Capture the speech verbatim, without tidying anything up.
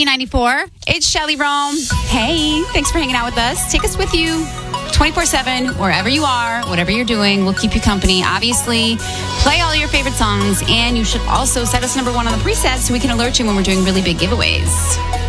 B ninety-four. It's Shelly Rome. Hey, thanks for hanging out with us. Take us with you twenty-four seven, wherever you are, whatever you're doing. We'll keep you company. Obviously, play all your favorite songs, and you should also set us number one on the preset so we can alert you when we're doing really big giveaways.